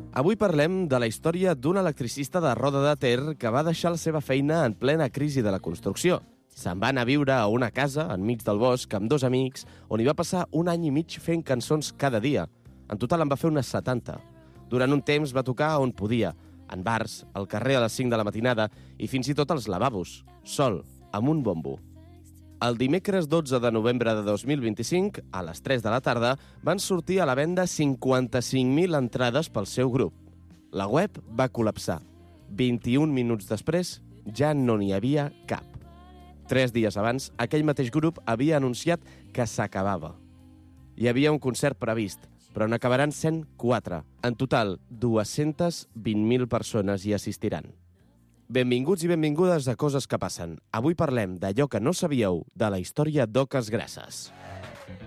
Avui parlem de la història d'un electricista de Roda de Ter que va deixar la seva feina en plena crisi de la construcció. Se'n va anar a viure a una casa enmig del bosc amb 2 amics on hi va passar 1 any i mig fent cançons cada dia. En total en va fer unes 70. Durant un temps va tocar on podia, en bars, al carrer a les 5 de la matinada i fins i tot als lavabos, sol, amb un bombo. El dimecres 12 de novembre de 2025, a les 3 de la tarda, van sortir a la venda 55.000 entrades pel seu grup. La web va col·lapsar. 21 minuts després, ja no n'hi havia cap. 3 dies abans, aquell mateix grup havia anunciat que s'acabava. Hi havia un concert previst, però n'acabaran sent 4. En total, 220.000 persones hi assistiran. Benvinguts i benvingudes a Coses que passen. Avui parlem d'allò que no sabíeu de la història d'Oques Grasses.